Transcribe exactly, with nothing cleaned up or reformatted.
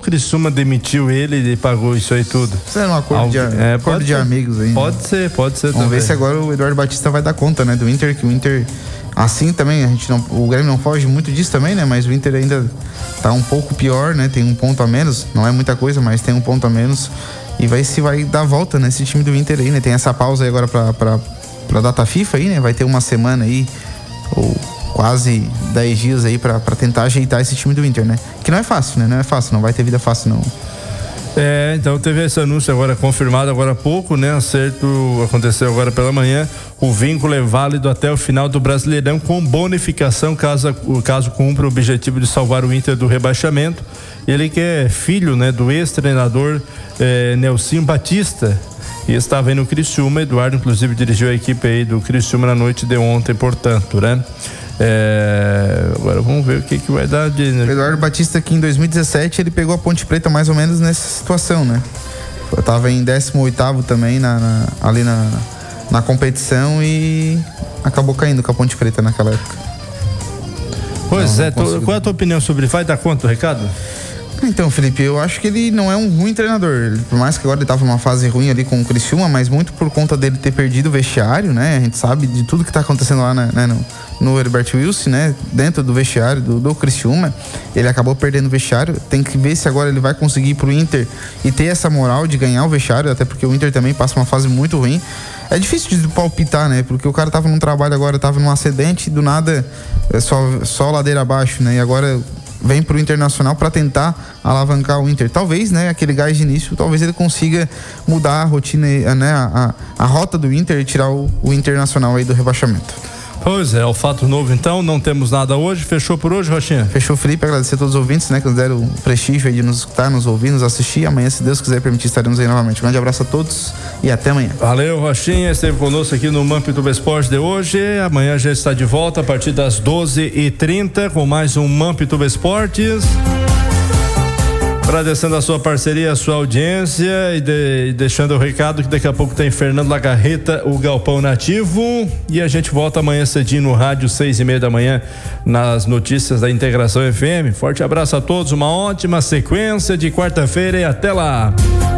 Criciúma demitiu ele e pagou isso aí tudo? Isso é um acordo, Algo, de, é, acordo de amigos aí. Pode né? ser, pode ser Vamos também. ver se agora o Eduardo Batista vai dar conta, né, do Inter, que o Inter, assim também, a gente não, o Grêmio não foge muito disso também, né, mas o Inter ainda tá um pouco pior, né, tem um ponto a menos, não é muita coisa, mas tem um ponto a menos, e vai se vai dar volta nesse time do Inter aí, né, tem essa pausa aí agora pra, pra, pra data FIFA aí, né, vai ter uma semana aí, ou quase dez dias aí pra, pra tentar ajeitar esse time do Inter, né, que não é fácil, né, não é fácil, não vai ter vida fácil não. É, então teve esse anúncio agora confirmado agora há pouco, né? Acerto aconteceu agora pela manhã. O vínculo é válido até o final do Brasileirão com bonificação caso, caso cumpra o objetivo de salvar o Inter do rebaixamento. Ele que é filho, né, do ex-treinador eh, Nelsinho Batista e estava aí no Criciúma. Eduardo inclusive dirigiu a equipe aí do Criciúma na noite de ontem, portanto, né? É, agora vamos ver o que que vai dar de... Eduardo Batista, que em dois mil e dezessete ele pegou a Ponte Preta mais ou menos nessa situação, né? Eu tava em décimo oitavo também na, na, ali na, na competição e acabou caindo com a Ponte Preta naquela época. Pois não, é, não qual é a tua opinião sobre ele? Vai dar conta o recado? Então, Felipe, eu acho que ele não é um ruim treinador. Ele, por mais que agora ele tava numa fase ruim ali com o Criciúma, mas muito por conta dele ter perdido o vestiário, né? A gente sabe de tudo que tá acontecendo lá, né, no, no Herbert Wilson, né? Dentro do vestiário do, do Criciúma. Ele acabou perdendo o vestiário. Tem que ver se agora ele vai conseguir ir pro Inter e ter essa moral de ganhar o vestiário, até porque o Inter também passa uma fase muito ruim. É difícil de palpitar, né? Porque o cara tava num trabalho agora, tava num acidente, do nada é só, só ladeira abaixo, né? E agora vem pro Internacional para tentar alavancar o Inter. Talvez, né, aquele gás de início, talvez ele consiga mudar a rotina, né, a, a, a rota do Inter e tirar o, o Internacional aí do rebaixamento. Pois é, o fato novo então, não temos nada hoje, fechou por hoje, Rochinha? Fechou, Felipe, agradecer a todos os ouvintes, né, que nos deram o prestígio aí de nos escutar, nos ouvir, nos assistir. Amanhã, se Deus quiser permitir, estaremos aí novamente. Um grande abraço a todos e até amanhã. Valeu, Rochinha, esteve conosco aqui no Mampituba Esporte de hoje. Amanhã já está de volta a partir das doze e trinta com mais um Mampituba Esportes. Agradecendo a sua parceria, a sua audiência e, de, e deixando o recado que daqui a pouco tem Fernando Lagarreta, o Galpão Nativo, e a gente volta amanhã cedinho no rádio, seis e meia da manhã, nas notícias da Integração F M. Forte abraço a todos, uma ótima sequência de quarta-feira e até lá.